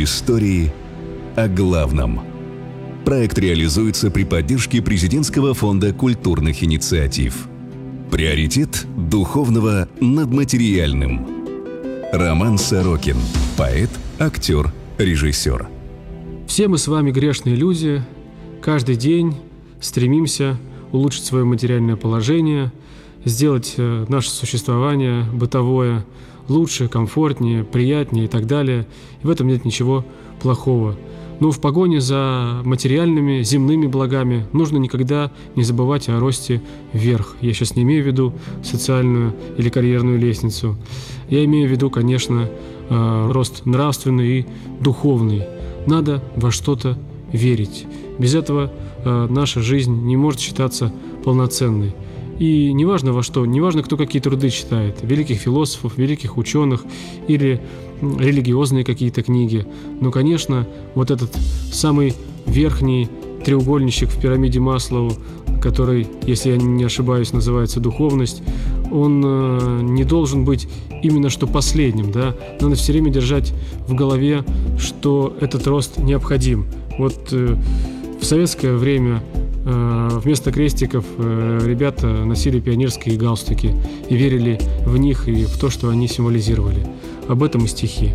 Истории о главном. Проект реализуется при поддержке Президентского фонда культурных инициатив. Приоритет духовного над материальным. Роман Сорокин. Поэт, актер, режиссер. Все мы с вами грешные люди. Каждый день стремимся улучшить свое материальное положение, сделать наше существование бытовое лучше, комфортнее, приятнее и так далее. И в этом нет ничего плохого. Но в погоне за материальными, земными благами нужно никогда не забывать о росте вверх. Я сейчас не имею в виду социальную или карьерную лестницу. Я имею в виду, конечно, рост нравственный и духовный. Надо во что-то верить. Без этого наша жизнь не может считаться полноценной. И неважно во что, неважно, кто какие труды читает, великих философов, великих ученых или религиозные какие-то книги. Но, конечно, вот этот самый верхний треугольничек в пирамиде Маслоу, который, если я не ошибаюсь, называется духовность, он не должен быть именно что последним, да? Надо все время держать в голове, что этот рост необходим. Вот в советское время вместо крестиков ребята носили пионерские галстуки и верили в них и в то, что они символизировали. Об этом и стихи.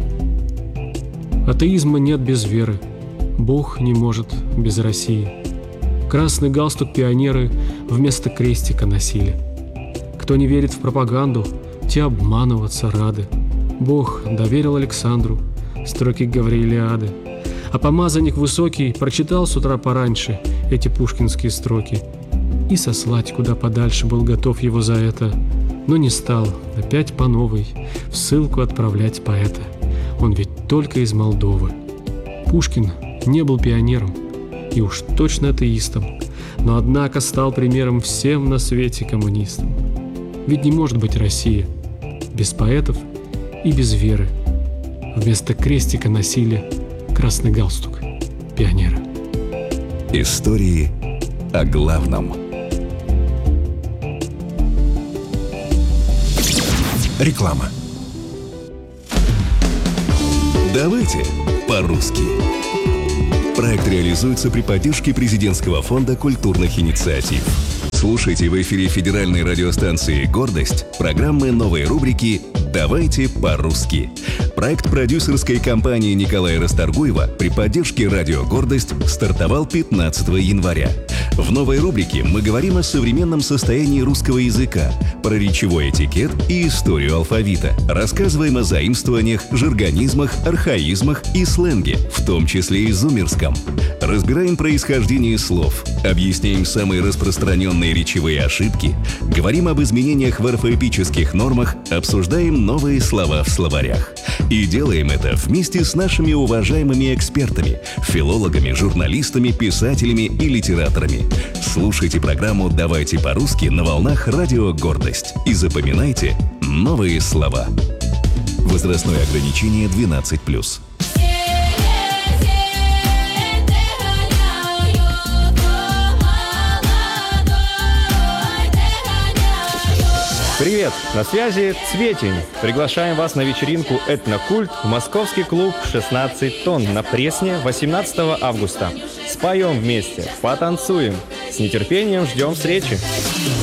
Атеизма нет без веры, Бог не может без России. Красный галстук пионеры вместо крестика носили. Кто не верит в пропаганду, те обманываться рады. Бог доверил Александру строки Гавриилиады. А помазанник высокий прочитал с утра пораньше эти пушкинские строки и сослать куда подальше был готов его за это, но не стал опять по новой в ссылку отправлять поэта. Он ведь только из Молдовы. Пушкин не был пионером и уж точно атеистом, но однако стал примером всем на свете коммунистам. Ведь не может быть Россия без поэтов и без веры. Вместо крестика носили красный галстук пионера. Истории о главном. Реклама. Давайте по-русски. Проект реализуется при поддержке Президентского фонда культурных инициатив. Слушайте в эфире федеральной радиостанции «Гордость» программы новой рубрики «Давайте по-русски». Проект продюсерской компании Николая Расторгуева при поддержке радио «Гордость» стартовал 15 января. В новой рубрике мы говорим о современном состоянии русского языка, про речевой этикет и историю алфавита. Рассказываем о заимствованиях, жаргонизмах, архаизмах и сленге, в том числе и зумерском. Разбираем происхождение слов, объясняем самые распространенные речевые ошибки, говорим об изменениях в орфоэпических нормах, обсуждаем новые слова в словарях. И делаем это вместе с нашими уважаемыми экспертами, филологами, журналистами, писателями и литераторами. Слушайте программу «Давайте по-русски» на волнах радио «Гордость» и запоминайте новые слова. Возрастное ограничение 12+. Привет! На связи Цветень. Приглашаем вас на вечеринку «Этнокульт» в московский клуб «16 тонн» на Пресне 18 августа. Споем вместе, потанцуем. С нетерпением ждем встречи.